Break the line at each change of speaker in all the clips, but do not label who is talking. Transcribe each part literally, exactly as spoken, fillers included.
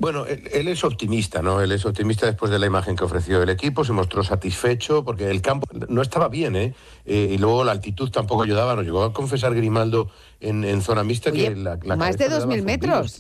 Bueno, él, él es optimista, ¿no? Él es optimista después de la imagen que ofreció el equipo, se mostró satisfecho porque el campo no estaba bien, ¿eh? eh y luego la altitud tampoco ayudaba, nos llegó a confesar Grimaldo en, en zona mixta.
Oye,
que la, la
más de dos mil metros.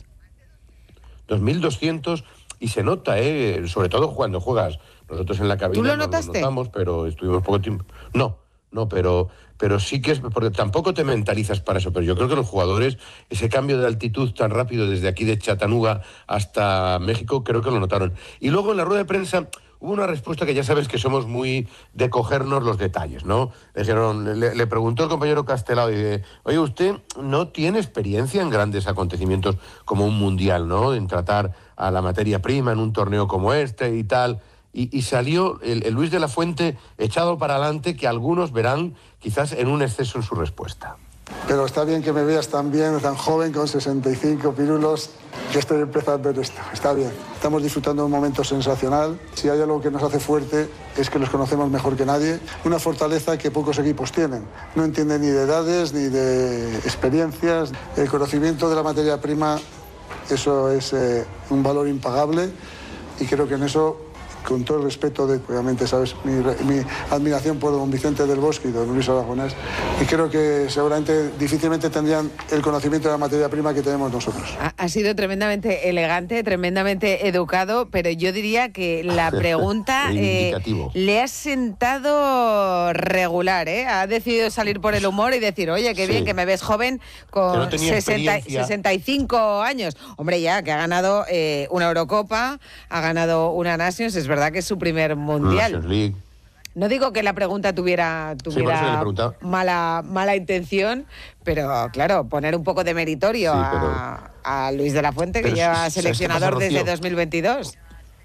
dos mil doscientos, y se nota, ¿eh? Sobre todo cuando juegas. Nosotros en la cabina
¿Tú lo
no
notaste?
lo notamos, pero estuvimos poco tiempo. No, no, pero... Pero sí que es, porque tampoco te mentalizas para eso, pero yo creo que los jugadores, ese cambio de altitud tan rápido desde aquí de Chattanooga hasta México, creo que lo notaron. Y luego en la rueda de prensa hubo una respuesta que ya sabes que somos muy de cogernos los detalles, ¿no? Le, dijeron, le, le preguntó el compañero Castelao, y dice, oye, usted no tiene experiencia en grandes acontecimientos como un mundial, ¿no? En tratar a la materia prima en un torneo como este y tal. Y, y salió el, el Luis de la Fuente echado para adelante, que algunos verán quizás en un exceso en su respuesta.
Pero está bien que me veas tan bien, tan joven, con sesenta y cinco pirulos, que estoy empezando en esto. Está bien. Estamos disfrutando de un momento sensacional. Si hay algo que nos hace fuerte es que los conocemos mejor que nadie. Una fortaleza que pocos equipos tienen. No entienden ni de edades ni de experiencias. El conocimiento de la materia prima, eso es eh, un valor impagable, y creo que en eso, con todo el respeto, de, obviamente, sabes, mi, mi admiración por don Vicente del Bosque y don Luis Aragonés, y creo que seguramente difícilmente tendrían el conocimiento de la materia prima que tenemos nosotros.
Ha, ha sido tremendamente elegante, tremendamente educado, pero yo diría que la pregunta eh, le ha sentado regular, ¿eh? Ha decidido salir por el humor y decir, oye, qué bien, sí, que me ves joven con no sesenta, sesenta y cinco años. Hombre, ya, que ha ganado eh, una Eurocopa, ha ganado una Nations, es verdad que es su primer mundial. No digo que la pregunta tuviera, tuviera sí, mala, mala intención, pero claro, poner un poco de meritorio sí, pero, a, a Luis de la Fuente, que lleva seleccionador desde dos mil veintidós.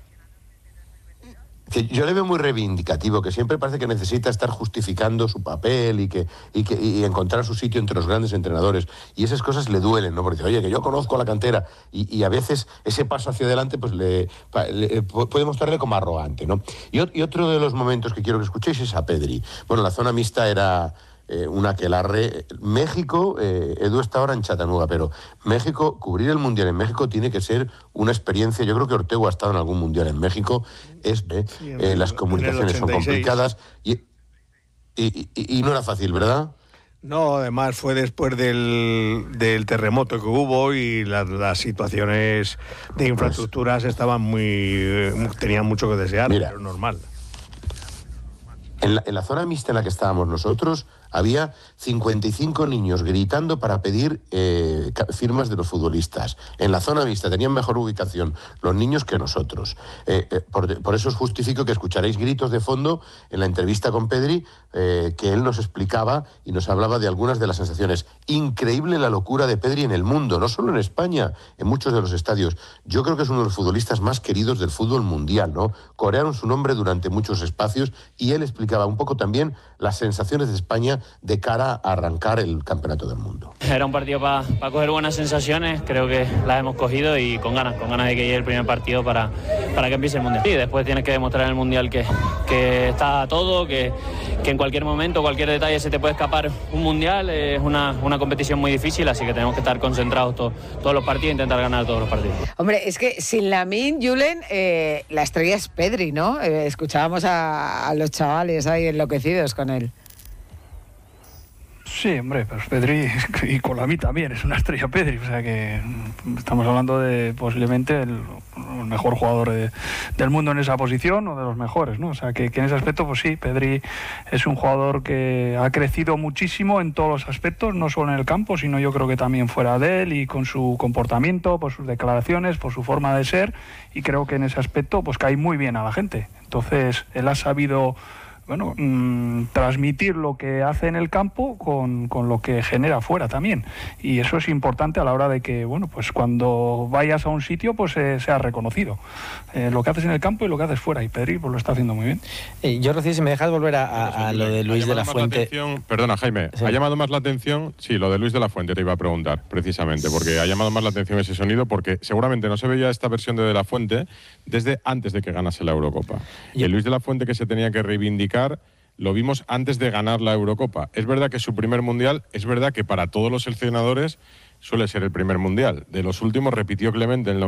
Que yo le veo muy reivindicativo, que siempre parece que necesita estar justificando su papel y que y que y encontrar su sitio entre los grandes entrenadores. Y esas cosas le duelen, ¿no? Porque dice, oye, que yo conozco la cantera. Y, y a veces ese paso hacia adelante pues le, le puede mostrarle como arrogante, ¿no? Y, y otro de los momentos que quiero que escuchéis es a Pedri. Bueno, la zona mixta era eh, una aquelarre. México, eh, Edu está ahora en Chattanooga, pero México, cubrir el Mundial en México tiene que ser una experiencia. Yo creo que Ortego ha estado en algún Mundial en México. Es, eh, sí, eh, las comunicaciones son complicadas y, y, y, y no era fácil, ¿verdad?
No, además fue después del, del terremoto que hubo y las, las situaciones de infraestructuras estaban muy, tenían mucho que desear. Mira, pero normal.
En la, en la zona mixta en la que estábamos nosotros había cincuenta y cinco niños gritando para pedir eh, firmas de los futbolistas. En la zona mixta tenían mejor ubicación los niños que nosotros. Eh, eh, por, por eso os justifico que escucharéis gritos de fondo en la entrevista con Pedri, eh, que él nos explicaba y nos hablaba de algunas de las sensaciones. Increíble la locura de Pedri en el mundo, no solo en España, en muchos de los estadios. Yo creo que es uno de los futbolistas más queridos del fútbol mundial, ¿no? Corearon su nombre durante muchos espacios y él explicaba un poco también las sensaciones de España de cara a arrancar el Campeonato del Mundo.
Era un partido para pa coger buenas sensaciones, creo que las hemos cogido y con ganas, con ganas de que llegue el primer partido para, para que empiece el Mundial. Y después tienes que demostrar en el Mundial que, que está todo, que, que en cualquier momento, cualquier detalle se te puede escapar un Mundial. Es una, una competición muy difícil, así que tenemos que estar concentrados todo, todos los partidos e intentar ganar todos los partidos.
Hombre, es que sin Lamine, Julen, eh, la estrella es Pedri, ¿no? Eh, escuchábamos a, a los chavales ahí enloquecidos con él.
Sí, hombre, pues Pedri, y con la mí también, es una estrella Pedri, o sea que estamos hablando de posiblemente el, el mejor jugador de, del mundo en esa posición, o de los mejores, ¿no? O sea que, que en ese aspecto, pues sí, Pedri es un jugador que ha crecido muchísimo en todos los aspectos, no solo en el campo, sino yo creo que también fuera de él, y con su comportamiento, por sus declaraciones, por su forma de ser, y creo que en ese aspecto pues cae muy bien a la gente. Entonces, él ha sabido... bueno, mmm, transmitir lo que hace en el campo con, con lo que genera fuera también. Y eso es importante a la hora de que, bueno, pues cuando vayas a un sitio, pues eh, sea reconocido. Eh, lo que haces en el campo y lo que haces fuera. Y Pedri pues lo está haciendo muy bien.
Eh, yo, Rocío, si me dejas volver a, a, a lo de Luis de la Fuente...
La perdona, Jaime.
Sí.
¿Ha llamado más la atención? Sí, lo de Luis de la Fuente te iba a preguntar, precisamente, porque ha llamado más la atención ese sonido, porque seguramente no se veía esta versión de De la Fuente desde antes de que ganase la Eurocopa. Y el Luis de la Fuente que se tenía que reivindicar lo vimos antes de ganar la Eurocopa. Es verdad que es su primer mundial, es verdad que para todos los seleccionadores suele ser el primer mundial. De los últimos repitió Clemente en el